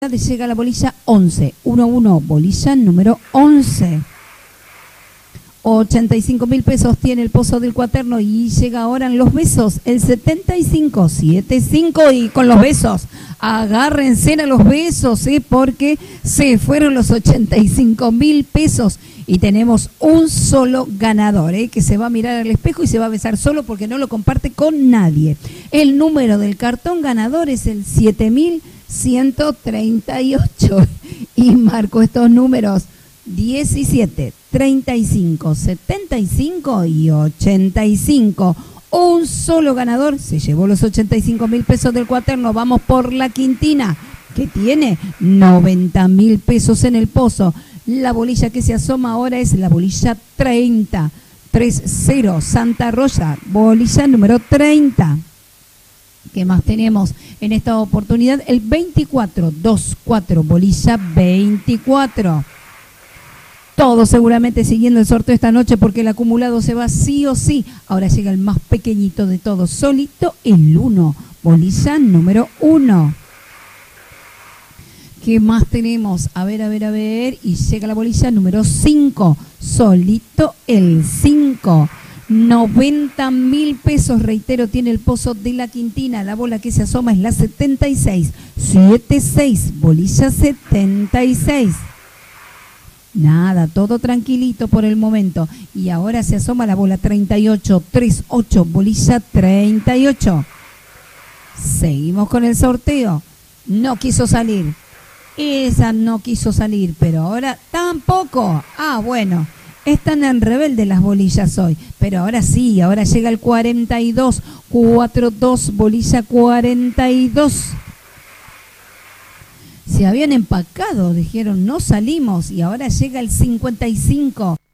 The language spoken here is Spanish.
Llega la bolilla 11, 1-1, bolilla número 11. 85.000 pesos tiene el pozo del cuaterno y llega ahora en los besos, el 75, 75 y con los besos. Agárrense a los besos, porque se fueron los 85.000 pesos y tenemos un solo ganador, que se va a mirar al espejo y se va a besar solo porque no lo comparte con nadie. El número del cartón ganador es el 7138 y marco estos números 17, 35, 75 y 85. Un solo ganador se llevó los 85.000 pesos del cuaterno. Vamos por la quintina, que tiene 90.000 pesos en el pozo. La bolilla que se asoma ahora es la bolilla 30, 30, Santa Rosa, bolilla número 30. ¿Qué más tenemos en esta oportunidad? El 24, 24, bolilla 24. Todos seguramente siguiendo el sorteo esta noche porque el acumulado se va sí o sí. Ahora llega el más pequeñito de todos, solito el 1, bolilla número 1. ¿Qué más tenemos? A ver. Y llega la bolilla número 5, solito el 5. 90.000 pesos, reitero, tiene el pozo de la quintina. La bola que se asoma es la 76, 76, bolilla 76. Nada, todo tranquilito por el momento. Y ahora se asoma la bola 38, 38, bolilla 38. Seguimos con el sorteo. No quiso salir. Esa no quiso salir, pero ahora tampoco. Bueno. Están en rebelde las bolillas hoy, pero ahora sí, ahora llega el 42, 42, bolilla 42. Se habían empacado, dijeron no salimos y ahora llega el 55.